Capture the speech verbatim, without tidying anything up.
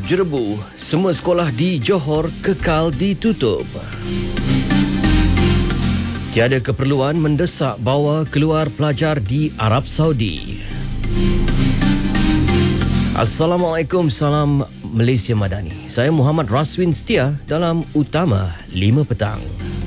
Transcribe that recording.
Jerebu, semua sekolah di Johor kekal ditutup. Tiada keperluan mendesak bawa keluar pelajar di Arab Saudi. Assalamualaikum, salam Malaysia Madani. Saya Muhammad Raswin Setia dalam Utama lima Petang.